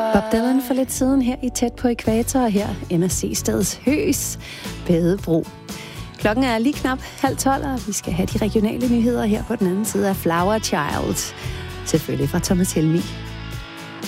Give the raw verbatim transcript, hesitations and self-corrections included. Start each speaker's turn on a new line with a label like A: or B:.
A: Bob Dylan for lidt siden her i Tæt på Ækvator, her M S C-stedets Høs Badebro. Klokken er lige knap halv tolv, og vi skal have de regionale nyheder her på den anden side af Flower Child. Selvfølgelig fra Thomas Helmig.